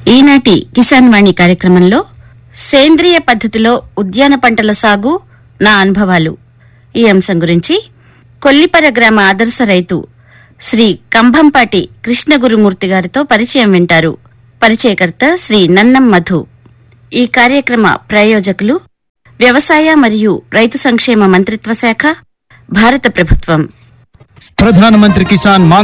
ఈనాటి కిసాన్ వాణి కార్యక్రమంలో సేంద్రియ పద్ధతిలో ఉద్యాన పంటల సాగు నా అనుభవాలు ఈ అంశం గురించి కొల్లిపర గ్రామ ఆదర్శ రైతు శ్రీ కంభంపాటి కృష్ణగురుమూర్తి గారితో పరిచయం వింటారు. పరిచయకర్త శ్రీ నన్నం మధు. ఈ కార్యక్రమ ప్రాయోజకులు వ్యవసాయ మరియు రైతు సంక్షేమ మంత్రిత్వ శాఖ, భారత ప్రభుత్వం. ప్రధానమంత్రి కిసాన్